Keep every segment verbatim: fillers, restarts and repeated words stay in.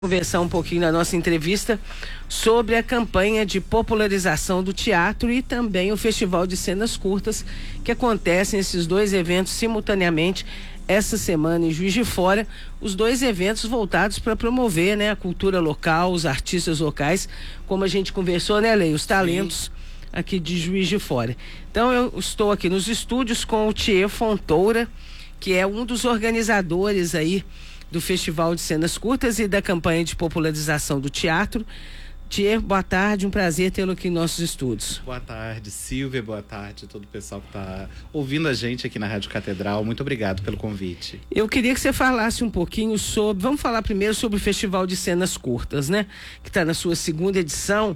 Conversar um pouquinho na nossa entrevista sobre a campanha de popularização do teatro e também o Festival de Cenas Curtas, que acontecem esses dois eventos simultaneamente essa semana em Juiz de Fora, os dois eventos voltados para promover, né, a cultura local, os artistas locais, como a gente conversou, né, Lei, os talentos Sim. aqui de Juiz de Fora. Então eu estou aqui nos estúdios com o Thier Fontoura, que é um dos organizadores aí do Festival de Cenas Curtas e da campanha de popularização do teatro. Thier, boa tarde, um prazer tê-lo aqui em nossos estúdios. Boa tarde, Silvia, boa tarde a todo o pessoal que está ouvindo a gente aqui na Rádio Catedral. Muito obrigado pelo convite. Eu queria que você falasse um pouquinho sobre, vamos falar primeiro sobre o Festival de Cenas Curtas, né? Que está na sua segunda edição.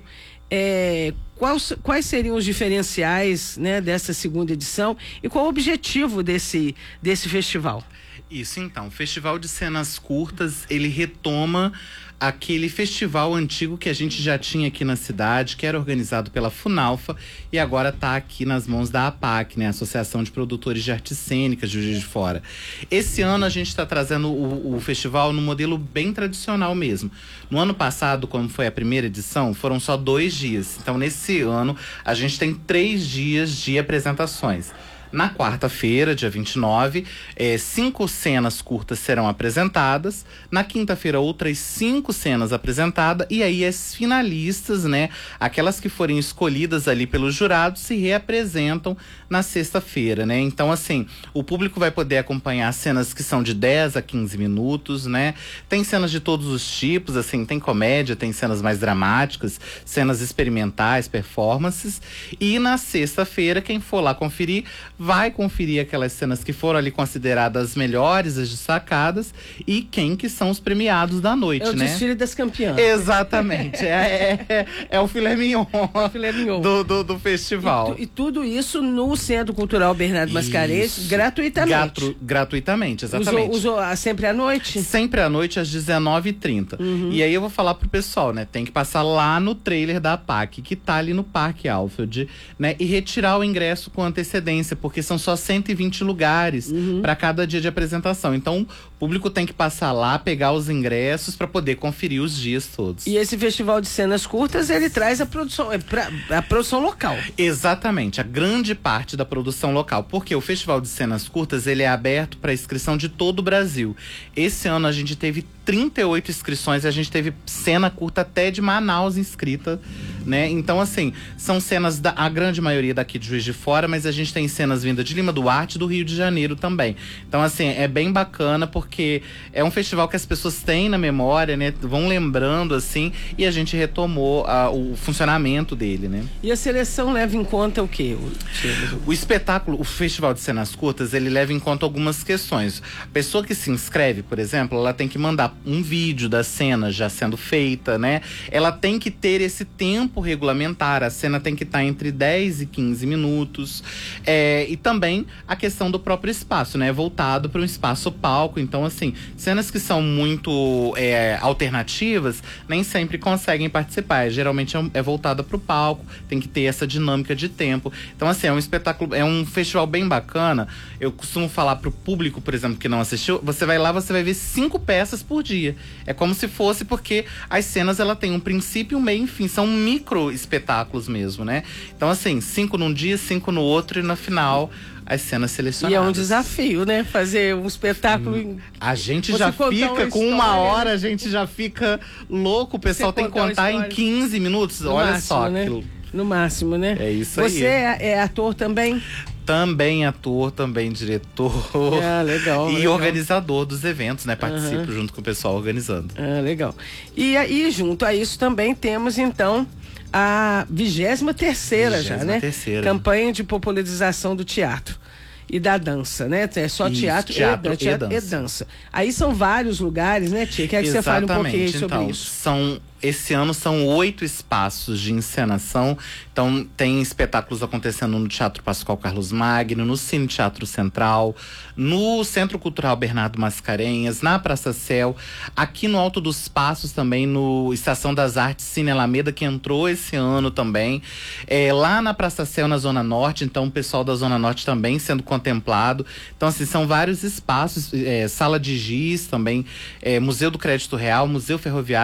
É, quais, quais seriam os diferenciais, né, dessa segunda edição e qual o objetivo desse, desse festival? Isso, então, o Festival de Cenas Curtas, ele retoma aquele festival antigo que a gente já tinha aqui na cidade, que era organizado pela Funalfa e agora está aqui nas mãos da APAC, né, Associação de Produtores de Artes Cênicas de Juiz de Fora. Esse ano a gente está trazendo o, o festival no modelo bem tradicional mesmo. No ano passado, quando foi a primeira edição, foram só dois dias. Então, nesse ano, a gente tem três dias de apresentações. Na quarta-feira, dia vinte e nove, é, cinco cenas curtas serão apresentadas. Na quinta-feira, outras cinco cenas apresentadas. E aí, as finalistas, né? Aquelas que forem escolhidas ali pelos jurados, se reapresentam na sexta-feira, né? Então, assim, o público vai poder acompanhar cenas que são de dez a quinze minutos, né? Tem cenas de todos os tipos, assim, tem comédia, tem cenas mais dramáticas, cenas experimentais, performances. E na sexta-feira, quem for lá conferir, vai conferir aquelas cenas que foram ali consideradas as melhores, as destacadas, e quem que são os premiados da noite, né? É o né? desfile das campeãs. Exatamente. é, é, é o filé mignon, filé mignon. Do, do, do festival. E, tu, e tudo isso no Centro Cultural Bernardo Mascarenhas, gratuitamente. Gratu, gratuitamente, exatamente. Usou, usou sempre à noite? Sempre à noite, às dezenove e trinta. Uhum. E aí eu vou falar pro pessoal, né? Tem que passar lá no trailer da APAC, que tá ali no Parque Alfield, né? E retirar o ingresso com antecedência, porque são só cento e vinte lugares uhum. para cada dia de apresentação. Então, o público tem que passar lá, pegar os ingressos para poder conferir os dias todos. E esse Festival de Cenas Curtas, ele traz a produção, pra, a produção local. Exatamente, a grande parte da produção local. Porque o Festival de Cenas Curtas, ele é aberto para inscrição de todo o Brasil. Esse ano a gente teve trinta e oito inscrições e a gente teve cena curta até de Manaus inscrita, né? Então, assim, são cenas, da, a grande maioria daqui de Juiz de Fora, mas a gente tem cenas vindas de Lima Duarte e do Rio de Janeiro também. Então, assim, é bem bacana porque é um festival que as pessoas têm na memória, né? Vão lembrando, assim, e a gente retomou a, o funcionamento dele, né? E a seleção leva em conta o quê? O, o espetáculo, o Festival de Cenas Curtas, ele leva em conta algumas questões. A pessoa que se inscreve, por exemplo, ela tem que mandar um vídeo da cena já sendo feita, né? Ela tem que ter esse tempo regulamentar, a cena tem que estar entre dez e quinze minutos. É, e também a questão do próprio espaço, né? Voltado para um espaço palco. Então, assim, cenas que são muito é, alternativas, nem sempre conseguem participar. Geralmente é, é voltada para o palco, tem que ter essa dinâmica de tempo. Então, assim, é um espetáculo, é um festival bem bacana. Eu costumo falar para o público, por exemplo, que não assistiu, você vai lá, você vai ver cinco peças por dia. É como se fosse, porque as cenas, ela tem um princípio, um meio, enfim, são micro espetáculos mesmo, né? Então, assim, cinco num dia, cinco no outro, e no final as cenas selecionadas. E é um desafio, né? Fazer um espetáculo. Hum. A gente Você já fica uma com uma hora, a gente já fica louco. O pessoal Você tem que contar em quinze minutos. No Olha máximo, só. Né? Aquilo. No máximo, né? É isso Você aí. Você é, é ator também? Também ator, também diretor. Ah, legal. E legal. organizador dos eventos, né? Participo uhum. junto com o pessoal organizando. Ah, legal. E aí, junto a isso, também temos, então, a vigésima terceira já, né? Terceira. Campanha de popularização do teatro e da dança, né? É só Isso, teatro, teatro, e, teatro e, dança. e dança. Aí são vários lugares, né, Tia? Quer que você fale um pouquinho sobre então, isso? São esse ano são oito espaços de encenação. Então, tem espetáculos acontecendo no Teatro Pascoal Carlos Magno, no Cine Teatro Central, no Centro Cultural Bernardo Mascarenhas, na Praça Céu, aqui no Alto dos Passos também, no Estação das Artes Cine Alameda, que entrou esse ano também. É, lá na Praça Céu, na Zona Norte, então o pessoal da Zona Norte também sendo contemplado. Então, assim, são vários espaços, é, Sala de Giz também, é, Museu do Crédito Real, Museu Ferroviário,